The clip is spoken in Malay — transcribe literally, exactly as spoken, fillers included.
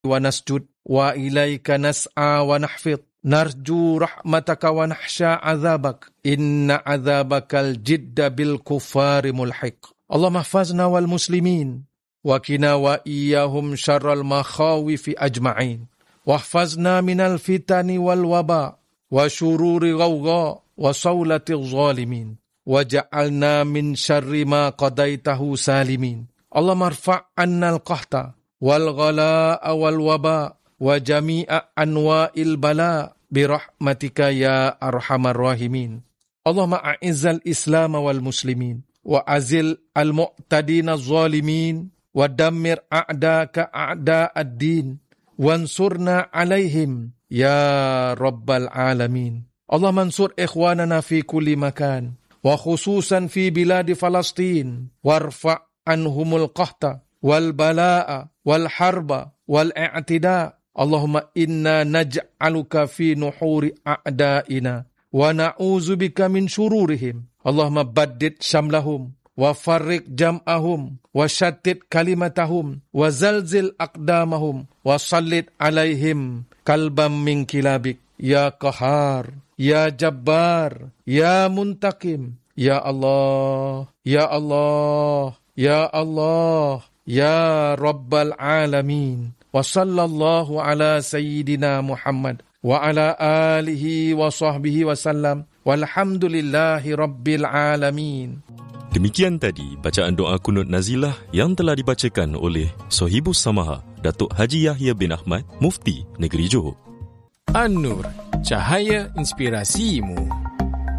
wa nasjud wa ilaika nas'a wa nahfid narju rahmataka wa nahsya azabak inna azabakal jidda bil kuffari mulhiq. Allahumma hafazna wal muslimin wa qina wa iyyahum syarral makhawifi ajma'in wa hafazna minal fitani wal waba wa syururi ghawgha wa sawlati zalimin wa ja'alna min syarri ma qadaitahu salimin. Allahumma arfa' anna al-qahta wal ghalaa wal waba wa jami'a anwa'il bala birahmatika ya arhamar rahimin. Allahumma a'izzal islam wal muslimin wa azil al-mu'tadina zalimin wa dammir a'daka a'da'ad-din wansurna alaihim ya rabbal alamin. Allahumma ansur ikhwanana fi kulli makan wa khususan fi biladi Falastin warfa' anhumul qahta wal balaa wal harba wal i'tida. Allahumma inna naj'aluka fi nuhuri a'daina wa na'udzubika min syururihim. Allahumma baddid syamlahum wa farriq jam'ahum wa syattid kalimatahum wa zalzil aqdamahum wa sallit alaihim kalbam min kilabik ya qahar ya jabbar ya muntakim ya Allah ya Allah ya Allah ya rabbal alamin. Wa sallallahu ala sayyidina Muhammad wa ala alihi wa sahbihi wa sallam walhamdulillahi rabbil alamin. Demikian tadi bacaan doa kunut nazilah yang telah dibacakan oleh Sohibus Samaha Datuk Haji Yahya bin Ahmad, Mufti Negeri Johor. An-Nur, cahaya inspirasimu.